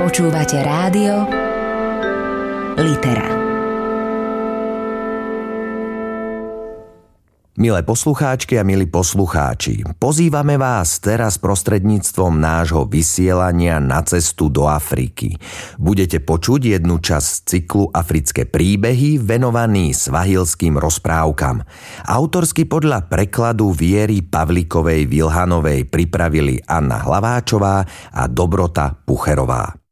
Počúvate rádio Litera. Milé poslucháčky a milí poslucháči, pozývame vás teraz prostredníctvom nášho vysielania na cestu do Afriky. Budete počuť jednu časť cyklu Africké príbehy venovaný svahilským rozprávkam. Autorsky podľa prekladu Viery Pavlíkovej Vilhanovej pripravili Anna Hlaváčová a Dobrota Pucherová.